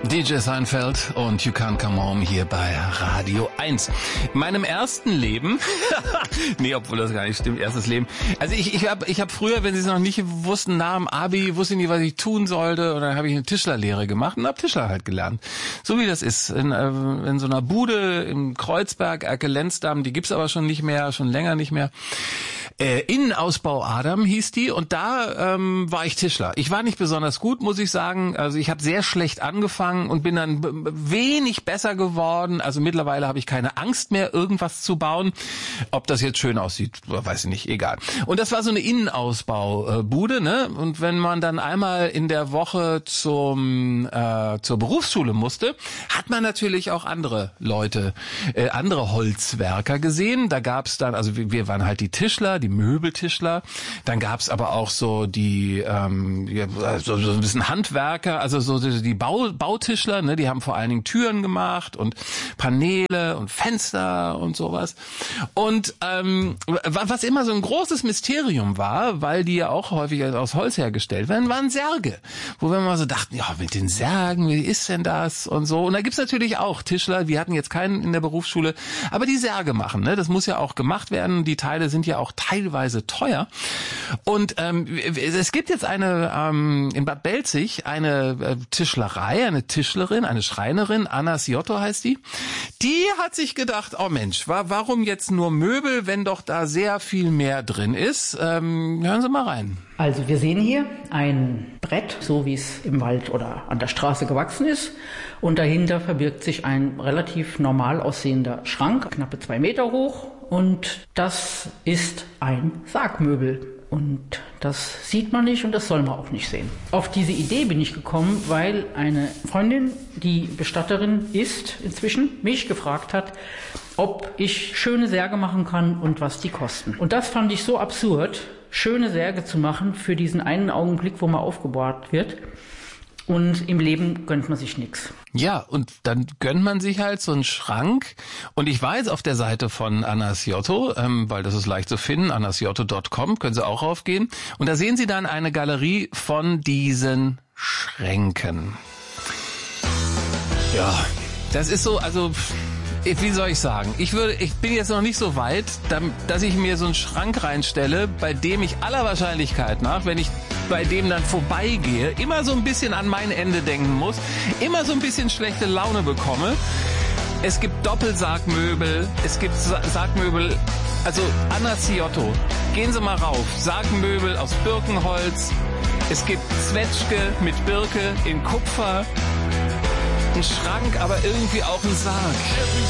DJ Seinfeld und You Can't Come Home hier bei Radio 1. In meinem ersten Leben, nee, obwohl das gar nicht stimmt, erstes Leben. Also ich hab früher, wenn Sie es noch nicht wussten, nach dem Abi, wusste ich nicht, was ich tun sollte, und dann habe ich eine Tischlerlehre gemacht und habe Tischler halt gelernt. So wie das ist. In so einer Bude im Kreuzberg, Ecke Lenzdamm, die gibt's aber schon nicht mehr, schon länger nicht mehr. Innenausbau Adam hieß die, und da war ich Tischler. Ich war nicht besonders gut, muss ich sagen. Also ich habe sehr schlecht angefangen und bin dann wenig besser geworden. Also mittlerweile habe ich keine Angst mehr, irgendwas zu bauen. Ob das jetzt schön aussieht, weiß ich nicht, egal. Und das war so eine Innenausbaubude, ne? Und wenn man dann einmal in der Woche zur Berufsschule musste, hat man natürlich auch andere Leute, andere Holzwerker gesehen. Da gab's dann, also wir waren halt die Tischler, die Möbeltischler. Dann gab's aber auch so die so ein bisschen Handwerker, also so die Bautischler, ne, die haben vor allen Dingen Türen gemacht und Paneele und Fenster und sowas. Und was immer so ein großes Mysterium war, weil die ja auch häufig aus Holz hergestellt werden, waren Särge. Wo wir mal so dachten, ja, mit den Särgen, wie ist denn das und so. Und da gibt's natürlich auch Tischler, wir hatten jetzt keinen in der Berufsschule, aber die Särge machen, ne, das muss ja auch gemacht werden. Die Teile sind ja auch teilweise teuer. Und es gibt jetzt in Bad Belzig eine Tischlerei, eine Tischlerin, eine Schreinerin, Anna Siotto heißt die. Die hat sich gedacht, oh Mensch, warum jetzt nur Möbel, wenn doch da sehr viel mehr drin ist? Hören Sie mal rein. Also wir sehen hier ein Brett, so wie es im Wald oder an der Straße gewachsen ist. Und dahinter verbirgt sich ein relativ normal aussehender Schrank, knappe 2 Meter hoch. Und das ist ein Sargmöbel. Und das sieht man nicht und das soll man auch nicht sehen. Auf diese Idee bin ich gekommen, weil eine Freundin, die Bestatterin ist inzwischen, mich gefragt hat, ob ich schöne Särge machen kann und was die kosten. Und das fand ich so absurd, schöne Särge zu machen für diesen einen Augenblick, wo man aufgebahrt wird. Und im Leben gönnt man sich nichts. Ja, und dann gönnt man sich halt so einen Schrank. Und ich war jetzt auf der Seite von Anna Siotto, weil das ist leicht zu finden, annasiotto.com, können Sie auch raufgehen. Und da sehen Sie dann eine Galerie von diesen Schränken. Ja, das ist so, also wie soll ich sagen? Ich bin jetzt noch nicht so weit, dass ich mir so einen Schrank reinstelle, bei dem ich aller Wahrscheinlichkeit nach, wenn ich bei dem dann vorbeigehe, immer so ein bisschen an mein Ende denken muss, immer so ein bisschen schlechte Laune bekomme. Es gibt Doppelsargmöbel, es gibt Sargmöbel, also Anna Siotto, gehen Sie mal rauf, Sargmöbel aus Birkenholz, es gibt Zwetschge mit Birke in Kupfer, ein Schrank, aber irgendwie auch ein Sarg.